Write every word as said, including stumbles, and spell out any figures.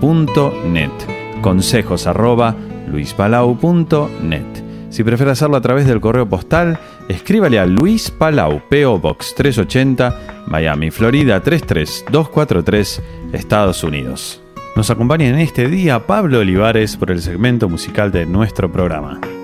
punto net. Consejos arroba luispalau punto net. Si prefiere hacerlo a través del correo postal, escríbale a Luis Palau, P O Box trescientos ochenta, Miami, Florida tres tres dos cuatro tres, Estados Unidos. Nos acompaña en este día Pablo Olivares por el segmento musical de nuestro programa.